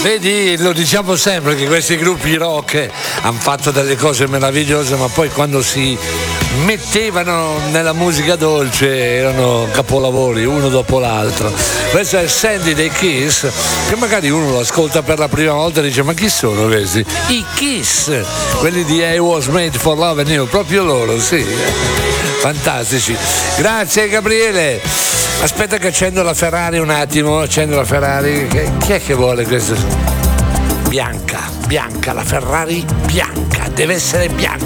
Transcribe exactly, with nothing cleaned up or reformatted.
Vedi, lo diciamo sempre che questi gruppi rock hanno fatto delle cose meravigliose, ma poi quando si mettevano nella musica dolce erano capolavori uno dopo l'altro. Questo è Sandy dei Kiss, che magari uno lo ascolta per la prima volta e dice: ma chi sono questi? I Kiss, quelli di I Was Made for Love and You, proprio loro, sì, fantastici. Grazie Gabriele. Aspetta che accendo la Ferrari un attimo, accendo la Ferrari. Chi è che vuole questo? Bianca, bianca, la Ferrari bianca, deve essere bianca.